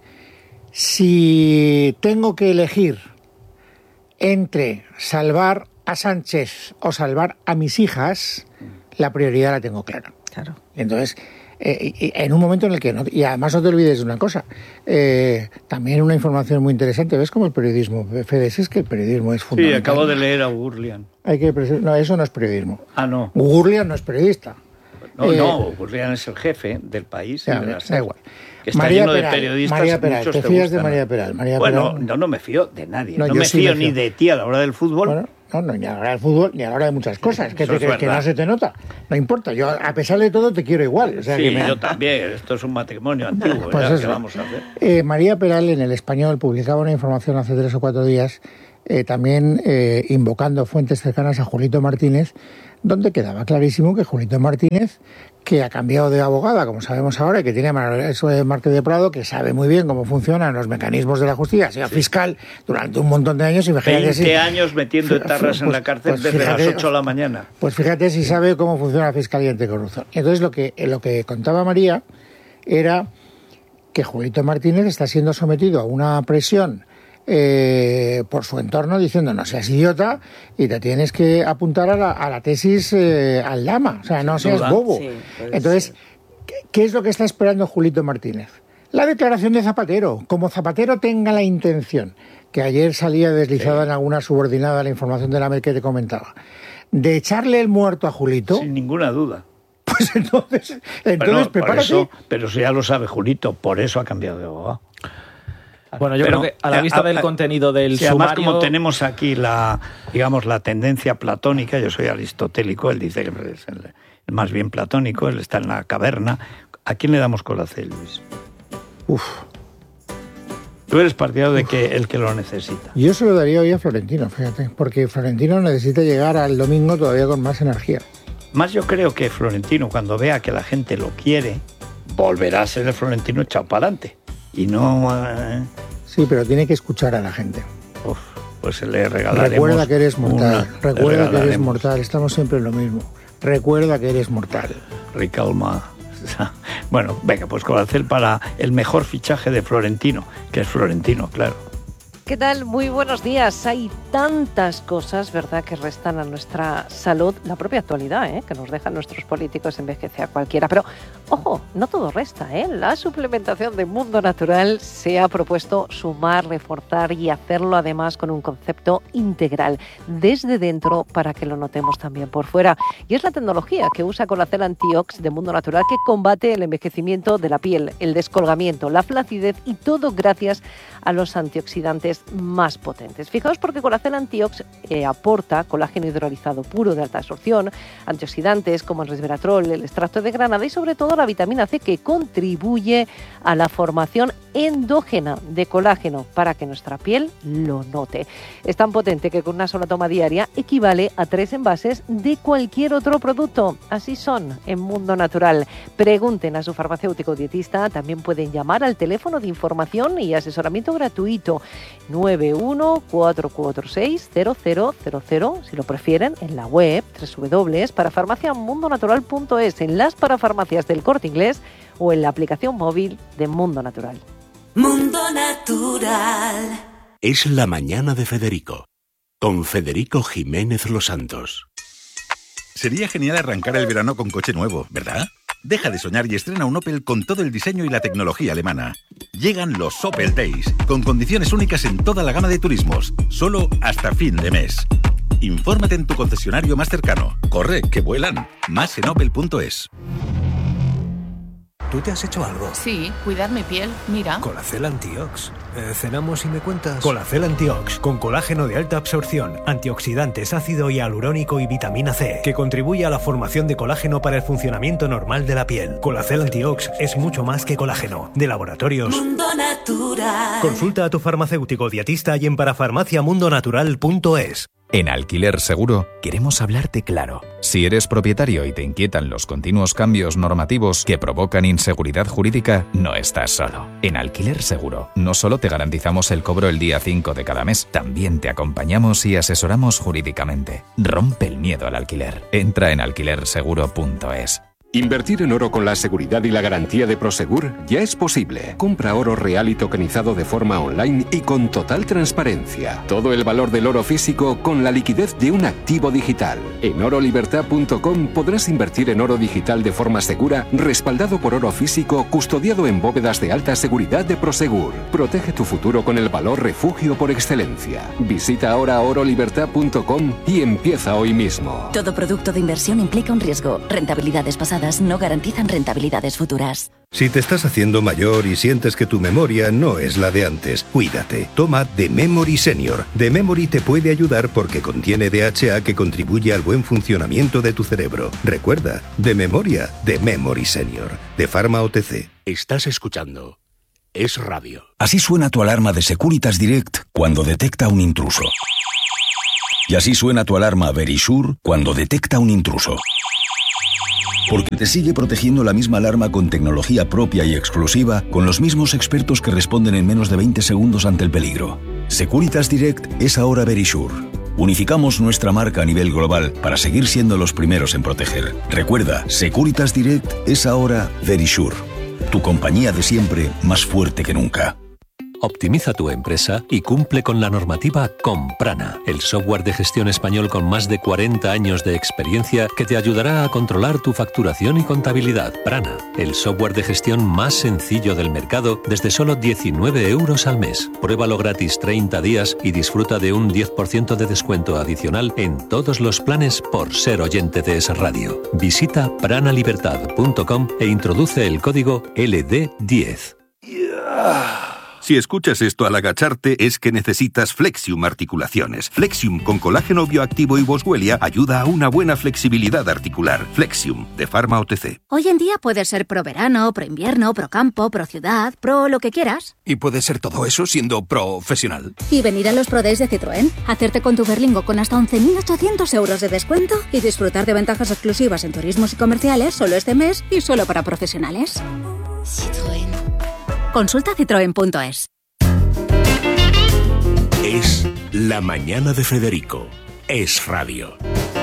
si tengo que elegir entre salvar a Sánchez o salvar a mis hijas, la prioridad la tengo clara. Claro. Entonces, eh, y, en un momento en el que no, y además no te olvides de una cosa, eh, también una información muy interesante, ¿ves cómo el periodismo, Fede, es que el periodismo es fundamental? Sí, acabo de leer a Gurlian. Hay que no, eso no es periodismo. Ah, no. Gurlian no es periodista. No, eh, no, Gurlian es el jefe del país. Ya, y de la da igual. Que está María lleno Peral, de periodistas. María Peral, muchos ¿te fías gustan. de María Peral? María bueno, Peral, no, no me fío de nadie. No, No, yo me sí fío me fío. ni de ti a la hora del fútbol. Bueno, no, no, ni a la hora del fútbol, ni a la hora de muchas cosas. ¿Qué Eso te es crees? Que verdad. no se te nota. No importa. Yo, a pesar de todo, te quiero igual. O sea, sí, que me... yo también. Esto es un matrimonio antiguo. Pues ¿ya? eso. ¿Qué vamos a hacer? Eh, María Peral en El Español publicaba una información hace tres o cuatro días, eh, también eh, invocando fuentes cercanas a Julito Martínez, donde quedaba clarísimo que Julito Martínez, que ha cambiado de abogada, como sabemos ahora, y que tiene a Manuel Márquez de Prado, que sabe muy bien cómo funcionan los mecanismos de la justicia, ha sido sí. fiscal durante un montón de años. Y veinte si, años metiendo etarras pues, en la cárcel pues, desde fíjate, las ocho de la mañana. Pues fíjate si sabe cómo funciona la Fiscalía Anticorrupción. Entonces lo que, lo que contaba María era que Julito Martínez está siendo sometido a una presión Eh, por su entorno diciendo no seas idiota y te tienes que apuntar a la, a la tesis eh, al Lama, o sea, no seas bobo. Sí, entonces, ¿qué, ¿qué es lo que está esperando Julito Martínez? La declaración de Zapatero. Como Zapatero tenga la intención, que ayer salía deslizada sí. en alguna subordinada la información de la M E R que te comentaba, de echarle el muerto a Julito. Sin ninguna duda. Pues entonces, entonces bueno, prepárate. Eso, pero eso ya lo sabe Julito, por eso ha cambiado de abogado. Bueno, yo Pero, creo que a la vista a, del a, contenido del si sumario... Además, como tenemos aquí la, digamos, la tendencia platónica, yo soy aristotélico, él dice que es el, el más bien platónico, él está en la caverna. ¿A quién le damos con la C, Luis? Uf. Tú eres partidario de que el que lo necesita. Yo se lo daría hoy a Florentino, fíjate, porque Florentino necesita llegar al domingo todavía con más energía. Más yo creo que Florentino, cuando vea que la gente lo quiere, volverá a ser el Florentino echado para adelante. Y no... Eh... Sí, pero tiene que escuchar a la gente. Uf, pues le regalaremos... Recuerda que eres mortal, una, recuerda que eres mortal, estamos siempre en lo mismo. Recuerda que eres mortal. Ricalma. Bueno, venga, pues Colacel para el mejor fichaje de Florentino, que es Florentino, claro. ¿Qué tal? Muy buenos días. Hay tantas cosas, ¿verdad?, que restan a nuestra salud. La propia actualidad, ¿eh?, que nos dejan nuestros políticos, envejece a cualquiera. Pero, ojo, no todo resta, ¿eh? La suplementación de Mundo Natural se ha propuesto sumar, reforzar y hacerlo además con un concepto integral, desde dentro para que lo notemos también por fuera. Y es la tecnología que usa Colacel Antiox de Mundo Natural que combate el envejecimiento de la piel, el descolgamiento, la flacidez y todo gracias a los antioxidantes más potentes. Fijaos porque Colacel Antiox eh, aporta colágeno hidrolizado puro de alta absorción, antioxidantes como el resveratrol, el extracto de granada y sobre todo la vitamina C que contribuye a la formación endógena de colágeno para que nuestra piel lo note. Es tan potente que con una sola toma diaria equivale a tres envases de cualquier otro producto. Así son en Mundo Natural. Pregunten a su farmacéutico o dietista, también pueden llamar al teléfono de información y asesoramiento gratuito nueve uno cuatro cuatro seis cero cero cero cero, si lo prefieren, en la web doble u doble u doble u punto para farmacia mundo natural punto es, en las parafarmacias del Corte Inglés o en la aplicación móvil de Mundo Natural. Mundo Natural. Es la mañana de Federico, con Federico Jiménez Los Santos. Sería genial arrancar el verano con coche nuevo, ¿verdad? Deja de soñar y estrena un Opel con todo el diseño y la tecnología alemana. Llegan los Opel Days, con condiciones únicas en toda la gama de turismos, solo hasta fin de mes. Infórmate en tu concesionario más cercano. Corre, que vuelan. Más en opel punto es. ¿Tú te has hecho algo? Sí, cuidar mi piel, mira. Colacel Antiox. Eh, ¿Cenamos y me cuentas? Colacel Antiox, con colágeno de alta absorción, antioxidantes, ácido hialurónico y vitamina C, que contribuye a la formación de colágeno para el funcionamiento normal de la piel. Colacel Antiox es mucho más que colágeno. De Laboratorios Mundo Natural. Consulta a tu farmacéutico dietista y en parafarmacia mundo natural punto es. En Alquiler Seguro queremos hablarte claro. Si eres propietario y te inquietan los continuos cambios normativos que provocan inseguridad jurídica, no estás solo. En Alquiler Seguro no solo te garantizamos el cobro el día cinco de cada mes, también te acompañamos y asesoramos jurídicamente. Rompe el miedo al alquiler. Entra en alquiler seguro punto es. Invertir en oro con la seguridad y la garantía de Prosegur ya es posible. Compra oro real y tokenizado de forma online y con total transparencia. Todo el valor del oro físico con la liquidez de un activo digital. En oro libertad punto com podrás invertir en oro digital de forma segura, respaldado por oro físico, custodiado en bóvedas de alta seguridad de Prosegur. Protege tu futuro con el valor refugio por excelencia. Visita ahora oro libertad punto com y empieza hoy mismo. Todo producto de inversión implica un riesgo. Rentabilidades pasadas no garantizan rentabilidades futuras. Si te estás haciendo mayor y sientes que tu memoria no es la de antes, cuídate. Toma The Memory Senior. The Memory te puede ayudar porque contiene D H A que contribuye al buen funcionamiento de tu cerebro. Recuerda, de memoria, The Memory Senior. De Pharma O T C. Estás escuchando Es Radio. Así suena tu alarma de Securitas Direct cuando detecta un intruso. Y así suena tu alarma Verisure cuando detecta un intruso. Porque te sigue protegiendo la misma alarma con tecnología propia y exclusiva, con los mismos expertos que responden en menos de veinte segundos ante el peligro. Securitas Direct es ahora Verisure. Unificamos nuestra marca a nivel global para seguir siendo los primeros en proteger. Recuerda, Securitas Direct es ahora Verisure. Tu compañía de siempre, más fuerte que nunca. Optimiza tu empresa y cumple con la normativa con Prana, el software de gestión español con más de cuarenta años de experiencia que te ayudará a controlar tu facturación y contabilidad. Prana, el software de gestión más sencillo del mercado desde solo diecinueve euros al mes. Pruébalo gratis treinta días y disfruta de un diez por ciento de descuento adicional en todos los planes por ser oyente de Es Radio. Visita prana libertad punto com e introduce el código L D diez. Si escuchas esto al agacharte es que necesitas Flexium Articulaciones. Flexium con colágeno bioactivo y boswellia ayuda a una buena flexibilidad articular. Flexium, de Pharma O T C. Hoy en día puedes ser pro verano, pro invierno, pro campo, pro ciudad, pro lo que quieras. Y puedes ser todo eso siendo profesional. Y venir a los Pro Days de Citroën, hacerte con tu Berlingo con hasta once mil ochocientos euros de descuento y disfrutar de ventajas exclusivas en turismos y comerciales solo este mes y solo para profesionales. Citroën. Consulta citroen punto es. Es La Mañana de Federico. Es Radio.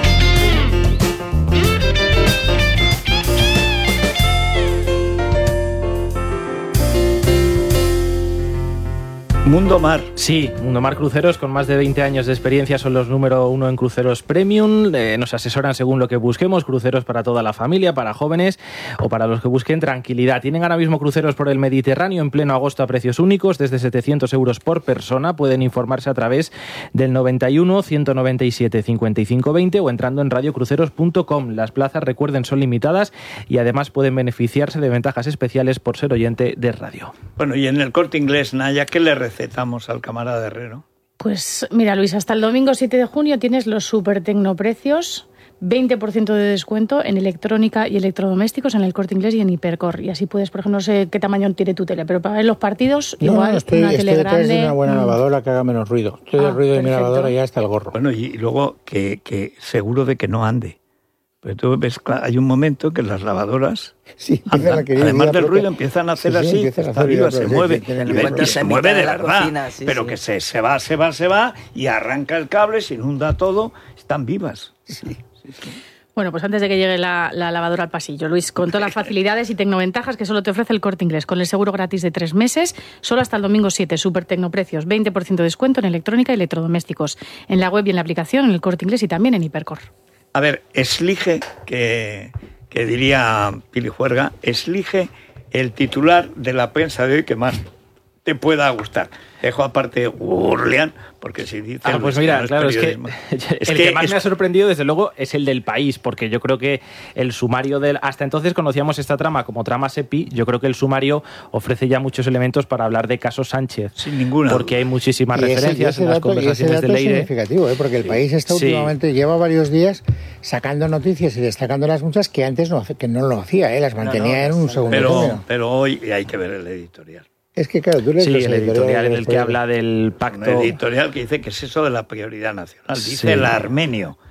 Mundo Mar. Sí, Mundo Mar Cruceros, con más de veinte años de experiencia, son los número uno en cruceros premium. Eh, nos asesoran según lo que busquemos, cruceros para toda la familia, para jóvenes o para los que busquen tranquilidad. Tienen ahora mismo cruceros por el Mediterráneo en pleno agosto a precios únicos, desde setecientos euros por persona. Pueden informarse a través del noventa y uno, ciento noventa y siete, cincuenta y cinco veinte o entrando en radio cruceros punto com. Las plazas, recuerden, son limitadas y además pueden beneficiarse de ventajas especiales por ser oyente de radio. Bueno, y en el Corte Inglés, Naya, ¿qué le recetamos al camarada Herrero? Pues mira, Luis, hasta el domingo siete de junio tienes los super tecnoprecios, veinte por ciento de descuento en electrónica y electrodomésticos en el Corte Inglés y en Hipercor. Y así puedes, por ejemplo, no sé qué tamaño tiene tu tele, pero para ver los partidos, no, igual no, estoy, una estoy tele detrás grande. de una buena lavadora que haga menos ruido. Estoy Ah, del ruido de mi perfecto. lavadora ya hasta el gorro. Bueno, y luego que, que seguro de que no ande. Pero tú ves, hay un momento que las lavadoras, sí, andan, además del propia. ruido, empiezan a hacer sí, sí, así, a está hacer viva, vida, se pero mueve, sí, tiene y, que ve- ver. y se mueve de la verdad, cocina, sí, pero sí. que se, se va, se va, se va, y arranca el cable, se inunda todo, están vivas. Sí, sí, sí. Bueno, pues antes de que llegue la, la lavadora al pasillo, Luis, con todas las facilidades y tecnoventajas que solo te ofrece el Corte Inglés, con el seguro gratis de tres meses, solo hasta el domingo siete, super tecnoprecios, veinte por ciento de descuento en electrónica y electrodomésticos, en la web y en la aplicación, en el Corte Inglés y también en Hipercor. A ver, eslige, que, que diría Pili Juerga, eslige el titular de la prensa de hoy que más te pueda gustar. Dejo aparte Urlian, porque si dice... Ah, pues mira, claro, es que, es el que, que más es- me ha sorprendido, desde luego, es el del País, porque yo creo que el sumario del... Hasta entonces conocíamos esta trama como trama SEPI, yo creo que el sumario ofrece ya muchos elementos para hablar de caso Sánchez. Sin ninguna Porque hay muchísimas Y ese- referencias y ese en las dato- y ese conversaciones dato de es Leire. significativo, ¿eh? Porque el país está Sí. últimamente, lleva varios días sacando noticias y destacándolas muchas que antes no, hace- que no lo hacía, ¿eh? Las mantenía en un segundo pero, término. pero hoy hay que ver el editorial. Es que claro, tú lees Sí, los el editoriales editorial de en los el que periódicos. habla del Un pacto... editorial que dice que es eso de la prioridad nacional. Dice Sí. el armenio.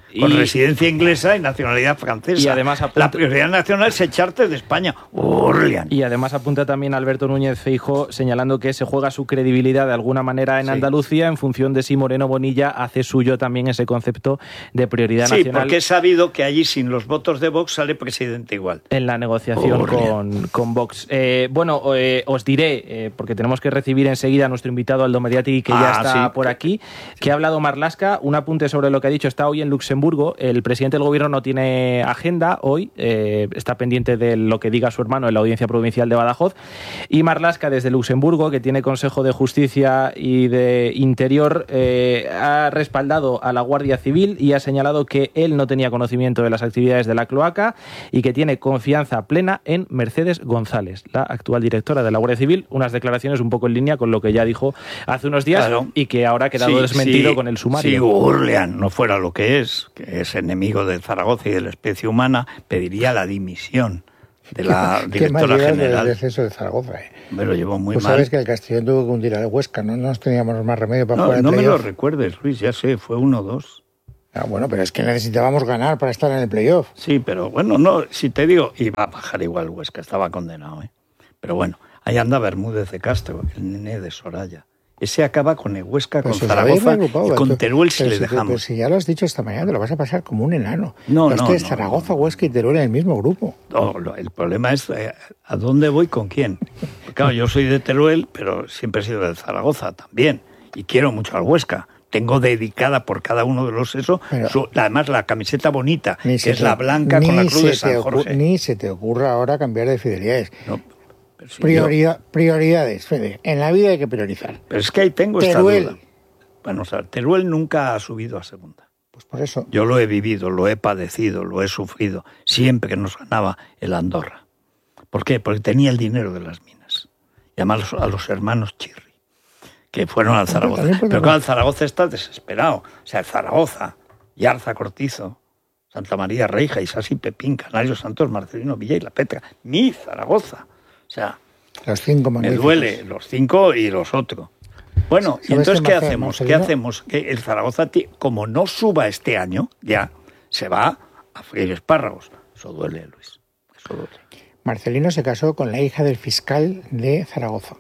con y, residencia inglesa y nacionalidad francesa. Y además apunta, la prioridad nacional es echarte de España. Orlean. Y además apunta también Alberto Núñez Feijóo señalando que se juega su credibilidad de alguna manera en sí. Andalucía en función de si Moreno Bonilla hace suyo también ese concepto de prioridad sí, nacional. Sí, porque he sabido que allí sin los votos de Vox sale presidente igual. En la negociación con, con Vox. Eh, bueno, eh, os diré, eh, porque tenemos que recibir enseguida a nuestro invitado Aldo Mediati, que ah, ya está sí. por aquí, que ha hablado Marlaska. Un apunte sobre lo que ha dicho. Está hoy en Luxemburgo. El presidente del gobierno no tiene agenda hoy. Eh, está pendiente de lo que diga su hermano en la Audiencia Provincial de Badajoz. Y Marlaska, desde Luxemburgo, que tiene Consejo de Justicia y de Interior, eh, ha respaldado a la Guardia Civil y ha señalado que él no tenía conocimiento de las actividades de la cloaca y que tiene confianza plena en Mercedes González, la actual directora de la Guardia Civil. Unas declaraciones un poco en línea con lo que ya dijo hace unos días claro. y que ahora ha quedado sí, desmentido sí, con el sumario. Si Orlean no fuera lo que es, que es enemigo de Zaragoza y de la especie humana, pediría la dimisión de la directora ¿Qué general. El deceso de Zaragoza, eh? Me lo llevó muy pues mal. Sabes que el Castellón tuvo que hundir al Huesca, no nos teníamos más remedio para no, jugar No el me lo recuerdes, Luis, ya sé, fue uno dos. Ah, bueno, pero es que necesitábamos ganar para estar en el playoff. Sí, pero bueno, no, si te digo, iba a bajar igual el Huesca, estaba condenado, ¿eh? Pero bueno, ahí anda Bermúdez de Castro, el nene de Soraya. Ese acaba con el Huesca, pero con si Zaragoza y con Teruel si le si dejamos. Pero si ya lo has dicho esta mañana, te lo vas a pasar como un enano. No, no. no, Es que no, Zaragoza, no. Huesca y Teruel en el mismo grupo. No, lo, el problema es eh, ¿a dónde voy con quién? Claro, yo soy de Teruel, pero siempre he sido de Zaragoza también. Y quiero mucho al Huesca. Tengo dedicada por cada uno de los eso, pero, su, además la camiseta bonita, que es te, la blanca con la cruz de San Jorge. Ni se te ocurra ahora cambiar de fidelidades. No. Si Prioridad, yo... Prioridades, Fede. En la vida hay que priorizar. Pero es que ahí tengo Teruel. esta duda. Bueno, o sea, Teruel nunca ha subido a segunda. Pues por eso. Yo lo he vivido, lo he padecido, lo he sufrido, siempre que nos ganaba el Andorra. ¿Por qué? Porque tenía el dinero de las minas. Y además a los hermanos Chirri, que fueron al Zaragoza. Pero claro, el Zaragoza está desesperado. O sea, el Zaragoza, Yarza Cortizo, Santa María Reija, Isasi Pepín, Canario Santos, Marcelino Villa y La Petra. Mi Zaragoza. O sea, los cinco me duele, los cinco y los otros. Bueno, y entonces, ¿qué hacemos? Marcelino? ¿Qué hacemos? Que el Zaragoza, como no suba este año, ya se va a freír espárragos. Eso duele, Luis. Eso duele. Marcelino se casó con la hija del fiscal de Zaragoza.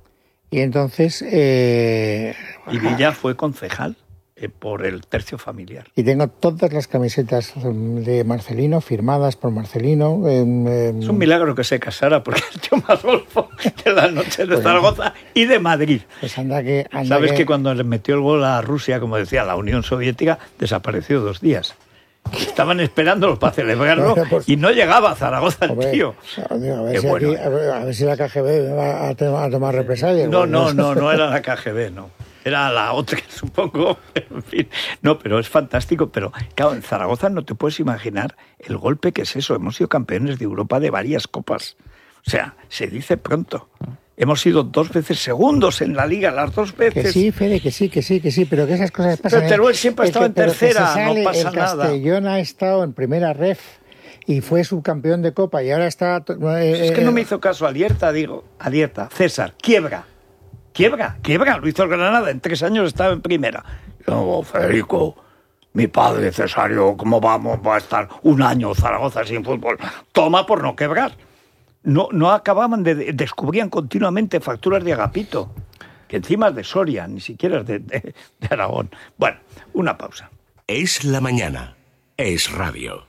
Y entonces... Eh, y Villa fue concejal eh, por el tercio familiar. Y tengo todas las camisetas de Marcelino firmadas por Marcelino. Eh, eh, es un milagro que se casara porque es el tío más golfo de la noche de pues, Zaragoza y de Madrid. Pues anda que... Anda ¿Sabes que... que cuando le metió el gol a Rusia, como decía la Unión Soviética, desapareció dos días? Estaban esperándolos para celebrarlo no, pues, y no llegaba a Zaragoza el hombre, tío. A ver, si bueno. aquí, a, ver, a ver si la K G B va a, tomar, a tomar represalias. No, no, no, no era la K G B, no. Era la otra, supongo. En fin. No, pero es fantástico. Pero claro, en Zaragoza no te puedes imaginar el golpe que es eso. Hemos sido campeones de Europa de varias copas. O sea, se dice pronto. Hemos sido dos veces segundos en la Liga, las dos veces. Que sí, Fede, que sí, que sí, que sí, pero que esas cosas pasan. Pero Teruel siempre ha estado en tercera, sale, no pasa el nada. El Castellón ha estado en primera ref y fue subcampeón de Copa y ahora está... Eh, es que no me hizo caso Alierta, digo, Alierta, César, quiebra, quiebra, quiebra, lo hizo el Granada, en tres años estaba en primera. Yo, Federico, mi padre Cesario, ¿cómo vamos? Va a estar un año Zaragoza sin fútbol. Toma por no quebrar. No, no acababan de... Descubrían continuamente facturas de Agapito, que encima es de Soria, ni siquiera es de, de, de Aragón. Bueno, una pausa. Es la mañana. Es radio.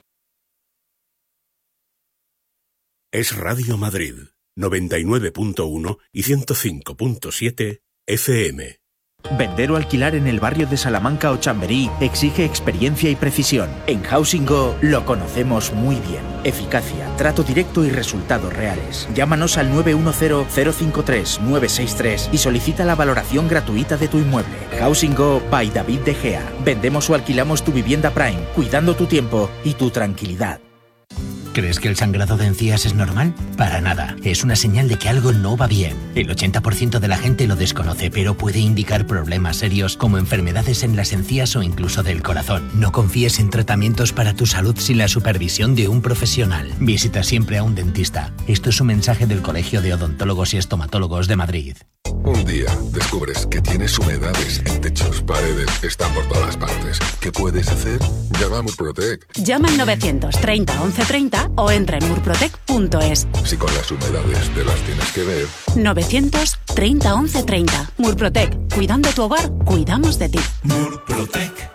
Es Radio Madrid, noventa y nueve punto uno y ciento cinco punto siete F M. Vender o alquilar en el barrio de Salamanca o Chamberí exige experiencia y precisión. En Housing Go lo conocemos muy bien. Eficacia, trato directo y resultados reales. Llámanos al nueve uno cero, cero cinco tres, nueve seis tres y solicita la valoración gratuita de tu inmueble. Housing Go by David De Gea. Vendemos o alquilamos tu vivienda Prime, cuidando tu tiempo y tu tranquilidad. ¿Crees que el sangrado de encías es normal? Para nada. Es una señal de que algo no va bien. El ochenta por ciento de la gente lo desconoce, pero puede indicar problemas serios como enfermedades en las encías o incluso del corazón. No confíes en tratamientos para tu salud sin la supervisión de un profesional. Visita siempre a un dentista. Esto es un mensaje del Colegio de Odontólogos y Estomatólogos de Madrid. Un día descubres que tienes humedades en techos, paredes, están por todas partes. ¿Qué puedes hacer? Llama a Murprotec. Llama al novecientos treinta once treinta o entra en murprotec punto es. Si con las humedades te las tienes que ver. novecientos treinta once treinta. Murprotec. Cuidando tu hogar, cuidamos de ti. Murprotec.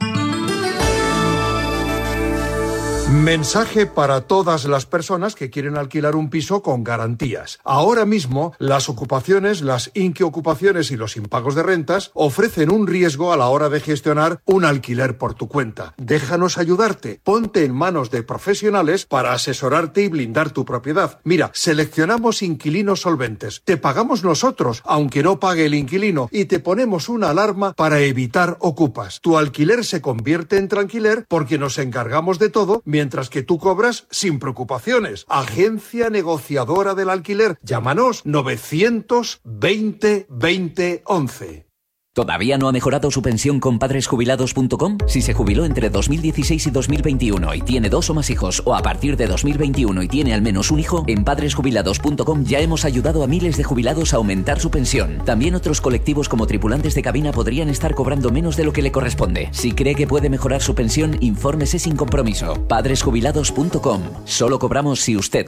Mensaje para todas las personas que quieren alquilar un piso con garantías. Ahora mismo, las ocupaciones, las inquiocupaciones y los impagos de rentas ofrecen un riesgo a la hora de gestionar un alquiler por tu cuenta. Déjanos ayudarte. Ponte en manos de profesionales para asesorarte y blindar tu propiedad. Mira, seleccionamos inquilinos solventes. Te pagamos nosotros, aunque no pague el inquilino, y te ponemos una alarma para evitar ocupas. Tu alquiler se convierte en tranquiler porque nos encargamos de todo, mientras que tú cobras sin preocupaciones. Agencia negociadora del alquiler. Llámanos novecientos veinte veinte once. ¿Todavía no ha mejorado su pensión con padres jubilados punto com? Si se jubiló entre dos mil dieciséis y dos mil veintiuno y tiene dos o más hijos, o a partir de dos mil veintiuno y tiene al menos un hijo, en padres jubilados punto com ya hemos ayudado a miles de jubilados a aumentar su pensión. También otros colectivos como tripulantes de cabina podrían estar cobrando menos de lo que le corresponde. Si cree que puede mejorar su pensión, infórmese sin compromiso. padres jubilados punto com. Solo cobramos si usted